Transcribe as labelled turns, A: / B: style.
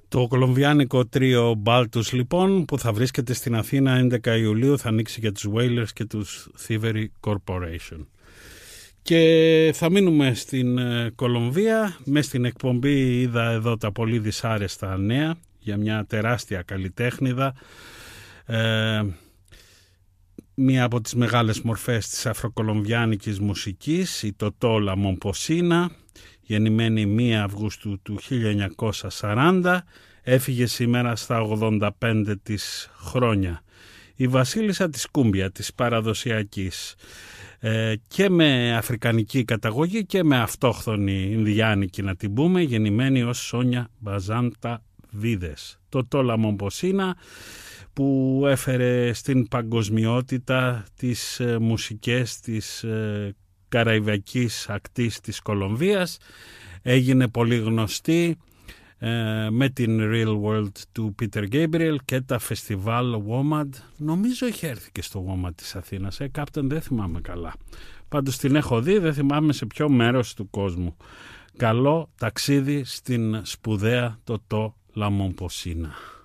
A: Το κολομβιάνικο τρίο Baltus λοιπόν, που θα βρίσκεται στην Αθήνα 11 Ιουλίου, θα ανοίξει για τους Wailers και τους Thievery Corporation. Και θα μείνουμε στην Κολομβία. Μες στην εκπομπή είδα εδώ τα πολύ δυσάρεστα νέα για μια τεράστια καλλιτέχνηδα, μία από τις μεγάλες μορφές της αφροκολομβιάνικης μουσικής, η Τοτό Λα Μομποσίνα, γεννημένη 1 Αυγούστου του 1940, έφυγε σήμερα στα 85 της χρόνια. Η βασίλισσα της κούμπια, της παραδοσιακής, και με αφρικανική καταγωγή και με αυτόχθονη Ινδιάνικη να την πούμε, γεννημένη ως Σόνια Μπαζάντα Βίδες. Τοτό Λα Μομποσίνα, που έφερε στην παγκοσμιότητα τις μουσικές της καραϊβικής ακτής της Κολομβίας, έγινε πολύ γνωστή με την Real World του Peter Gabriel και τα φεστιβάλ WOMAD. Νομίζω είχε έρθει και στο WOMAD της Αθήνας, κάπτεν δεν θυμάμαι καλά. Πάντως την έχω δει, δεν θυμάμαι σε ποιο μέρος του κόσμου. Καλό ταξίδι στην σπουδαία Τοτό Λα Μομποσίνα.